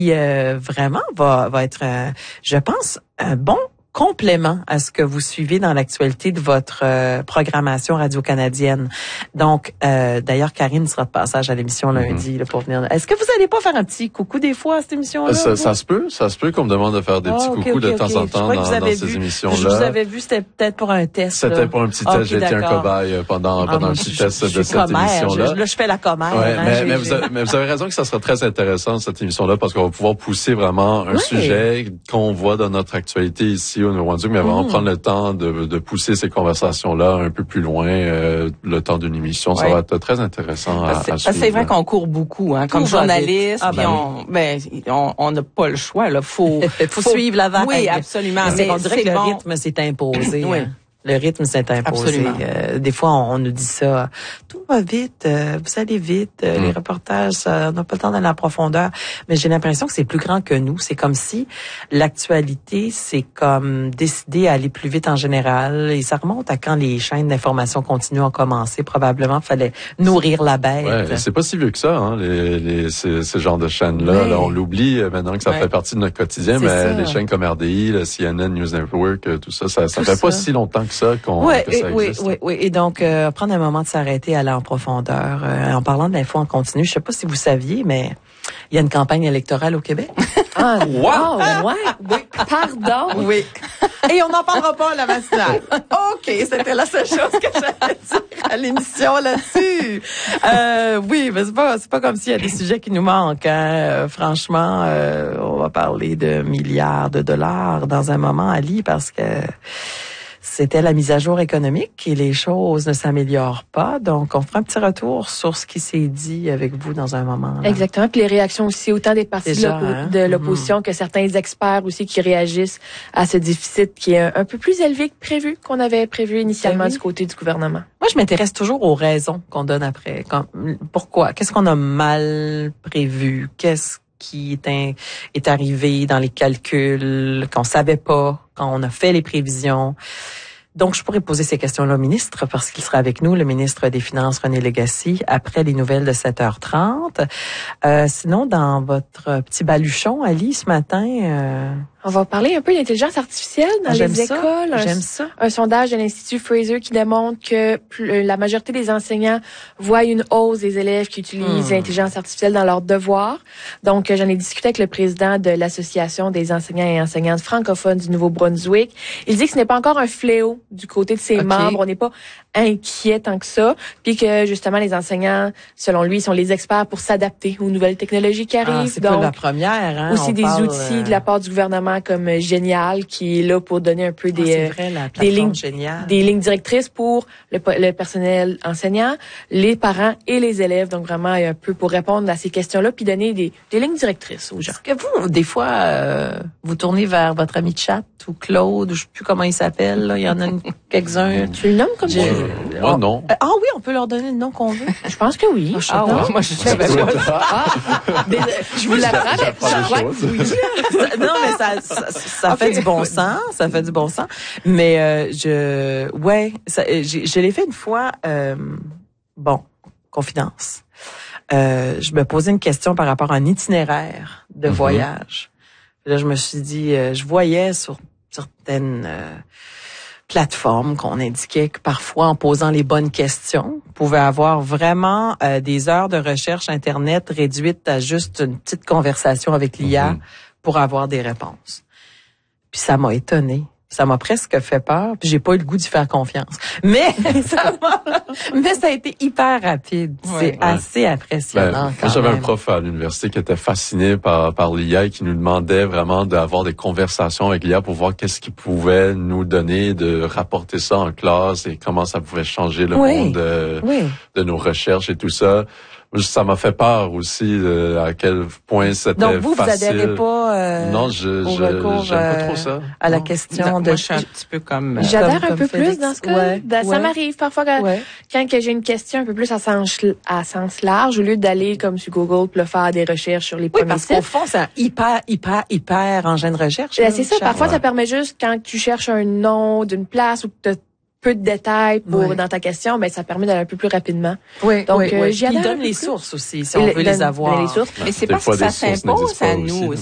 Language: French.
vraiment va être, je pense, un bon complément à ce que vous suivez dans l'actualité de votre programmation radio-canadienne. Donc, d'ailleurs, Karine sera de passage à l'émission lundi là, pour venir. Est-ce que vous allez pas faire un petit coucou des fois à cette émission-là? Ça se peut qu'on me demande de faire des petits coucous de temps en temps dans ces émissions-là. Je vous avais vu, c'était peut-être pour un test. C'était pour un petit test. J'ai été un cobaye pendant un petit test de cette émission-là. Là, je fais la commère. Ouais, mais vous avez raison que ça sera très intéressant cette émission-là parce qu'on va pouvoir pousser vraiment un sujet qu'on voit dans notre actualité ici au Nouveau-Brunswick, mais vraiment prendre le temps de pousser ces conversations-là un peu plus loin, le temps d'une émission. Ça va être très intéressant à suivre. C'est vrai qu'on court beaucoup, hein, comme journaliste, puis on n'a pas le choix, là. Faut suivre la vague. Oui, absolument. Mais on dirait que le rythme s'est imposé. Oui. Hein. Le rythme s'est imposé. Des fois, on nous dit ça. Tout va vite, vous allez vite, les reportages, on n'a pas le temps d'aller en profondeur. Mais j'ai l'impression que c'est plus grand que nous. C'est comme si l'actualité, c'est comme décider à aller plus vite en général. Et ça remonte à quand les chaînes d'information continue ont commencé. Probablement, fallait nourrir la bête. Ouais, c'est pas si vieux que ça, hein, ces genres de chaînes-là. Là, on l'oublie maintenant que ça fait partie de notre quotidien, mais ça. Les chaînes comme RDI, le CNN, News Network, tout ça fait pas si longtemps que ça que ça existe. Oui. Et donc, prendre un moment de s'arrêter, aller en profondeur. En parlant de l'info en continu, je sais pas si vous saviez, mais il y a une campagne électorale au Québec. Ah, wow! Oui. Pardon? Oui. Et on n'en parlera pas à la matinale. OK, c'était la seule chose que j'allais dire à l'émission là-dessus. Oui, mais c'est pas comme s'il y a des sujets qui nous manquent. Hein. Franchement, on va parler de milliards de dollars dans un moment, Ali, parce que c'était la mise à jour économique et les choses ne s'améliorent pas. Donc, on fera un petit retour sur ce qui s'est dit avec vous dans un moment. Là. Exactement. Puis les réactions aussi, autant des partis de l'opposition que certains experts aussi qui réagissent à ce déficit qui est un peu plus élevé que prévu, qu'on avait prévu initialement du côté du gouvernement. Moi, je m'intéresse toujours aux raisons qu'on donne après. Pourquoi? Qu'est-ce qu'on a mal prévu? Qu'est-ce qui est arrivé dans les calculs, qu'on savait pas, quand on a fait les prévisions. Donc, je pourrais poser ces questions-là au ministre parce qu'il sera avec nous, le ministre des Finances, René Legacy, après les nouvelles de 7h30. Sinon, dans votre petit baluchon, Ali, ce matin... On va parler un peu d'intelligence artificielle dans les écoles. J'aime ça. Un sondage de l'Institut Fraser qui démontre que la majorité des enseignants voient une hausse des élèves qui utilisent l'intelligence artificielle dans leurs devoirs. Donc, j'en ai discuté avec le président de l'Association des enseignants et enseignantes francophones du Nouveau-Brunswick. Il dit que ce n'est pas encore un fléau du côté de ses membres. On n'est pas inquiet tant que ça. Puis que, justement, les enseignants, selon lui, sont les experts pour s'adapter aux nouvelles technologies qui arrivent. C'est pas la première, hein. Aussi des outils de la part du gouvernement comme Génial qui est là pour donner un peu des lignes directrices pour le personnel enseignant, les parents et les élèves. Donc vraiment un peu pour répondre à ces questions-là puis donner des lignes directrices aux gens. Est-ce que vous, des fois, vous tournez vers votre ami de chat ou Claude, ou je sais plus comment il s'appelle, là. Il y en a quelques-uns. Tu le nommes comme ça? Moi, non. Oui, on peut leur donner le nom qu'on veut. Je pense que oui. Moi, je savais pas. Je vous l'apprends. Non, mais ça fait du bon sens. Ça fait du bon sens. Mais je l'ai fait une fois. Confidence. Je me posais une question par rapport à un itinéraire de voyage. Là, je me suis dit, je voyais sur certaines plateformes qu'on indiquait que parfois, en posant les bonnes questions, on pouvait avoir vraiment des heures de recherche Internet réduites à juste une petite conversation avec l'IA pour avoir des réponses. Puis ça m'a étonnée. Ça m'a presque fait peur, puis j'ai pas eu le goût d'y faire confiance. Mais ça a été hyper rapide. C'est assez impressionnant. Moi, j'avais un prof à l'université qui était fasciné par l'IA et qui nous demandait vraiment d'avoir des conversations avec l'IA pour voir qu'est-ce qu'il pouvait nous donner, de rapporter ça en classe et comment ça pouvait changer le monde de nos recherches et tout ça. Ça m'a fait peur aussi à quel point c'était facile. Donc vous adhérez pas non, j'aime pas trop ça. À la question de... Moi, je suis un petit peu comme... J'adhère un peu Félix. plus dans ce cas. Ça m'arrive parfois quand j'ai une question un peu plus à sens large, au lieu d'aller comme sur Google puis faire des recherches sur les premiers sites. Parce qu'au fond, c'est un hyper engin de recherche. C'est ça. Parfois, ça permet juste, quand tu cherches un nom d'une place ou que peu de détails dans ta question, ben ça permet d'aller un peu plus rapidement. Oui, donc j'y donne les sources aussi, si on veut les avoir. Les sources. Mais c'est parce que ça s'impose à nous.